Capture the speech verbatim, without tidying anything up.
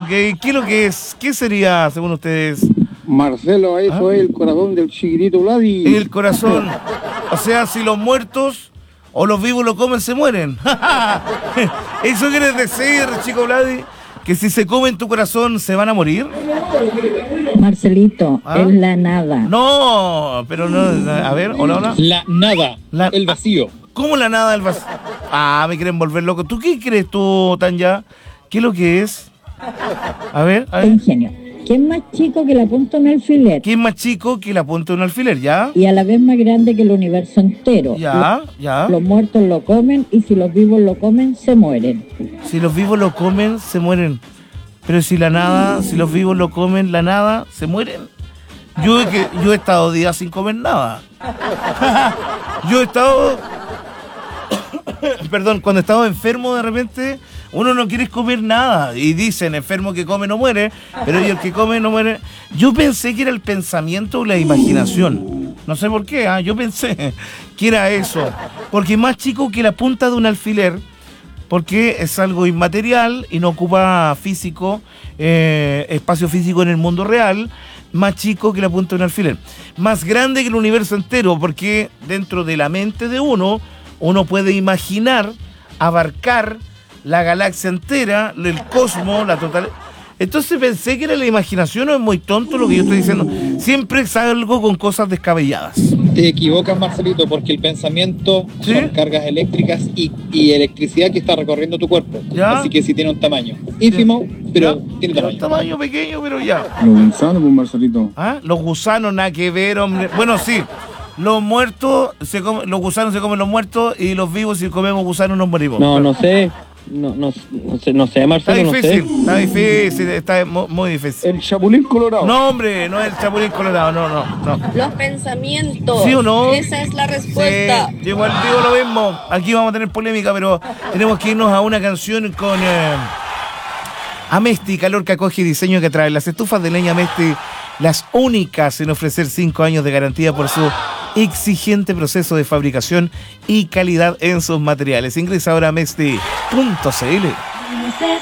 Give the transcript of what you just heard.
¿Qué es lo que es? ¿Qué sería, según ustedes? Marcelo, eso ¿Ah? es el corazón del chiquitito Vladi. El corazón. O sea, si los muertos o los vivos lo comen, se mueren. ¿Eso quiere decir, chico Vladi, que si se comen tu corazón, se van a morir? Marcelito, ¿Ah? es la nada. No, pero no, a ver, hola, hola. La nada, la... el vacío. ¿Cómo la nada, el vacío? Ah, me quieren volver loco. ¿Tú qué crees tú, Tanya? ¿Qué es lo que es? A ver, a ver. Ingenio. ¿Quién es más chico que la punta de un alfiler? ¿Quién es más chico que la punta de un alfiler? ¿Ya? Y a la vez más grande que el universo entero. Ya, los, ya. Los muertos lo comen y si los vivos lo comen, se mueren. Si los vivos lo comen, se mueren. Pero si la nada, si los vivos lo comen, la nada, se mueren. Yo, que, yo he estado días sin comer nada. Yo he estado... Perdón, cuando he estado enfermo de repente... Uno no quiere comer nada y dicen, enfermo que come no muere, pero el que come no muere. Yo pensé que era el pensamiento o la imaginación. No sé por qué, ¿eh? Yo pensé que era eso. Porque más chico que la punta de un alfiler, porque es algo inmaterial y no ocupa físico, eh, espacio físico en el mundo real. Más chico que la punta de un alfiler. Más grande que el universo entero, porque dentro de la mente de uno, uno puede imaginar, abarcar la galaxia entera, el cosmos, la total. Entonces pensé que era la imaginación, o es muy tonto lo que yo estoy diciendo. Siempre salgo con cosas descabelladas. Te equivocas, Marcelito, porque el pensamiento ¿Sí? son cargas eléctricas y, y electricidad que está recorriendo tu cuerpo. ¿Ya? Así que sí tiene un tamaño ínfimo, ¿Sí? pero ¿Ya? tiene tamaño. Un tamaño pequeño, pero ya. Los gusanos, pues, Marcelito. ¿Ah? Los gusanos, nada que ver, hombre. Bueno, sí. Los muertos, se comen, los gusanos se comen los muertos y los vivos, si comemos gusanos, nos morimos. No, no sé. No, no, no sé, no sé, Marcelo, está difícil, no sé. Está difícil, está muy, muy difícil. El chapulín colorado. No, hombre, no es el chapulín colorado, no, no, no. Los pensamientos. ¿Sí o no? Esa es la respuesta. Sí, yo igual digo lo mismo. Aquí vamos a tener polémica, pero tenemos que irnos a una canción con eh, Amesti, calor que acoge y diseño que trae. Las estufas de leña Amesti, las únicas en ofrecer cinco años de garantía por su exigente proceso de fabricación y calidad en sus materiales. Ingresa ahora a amesti punto c l.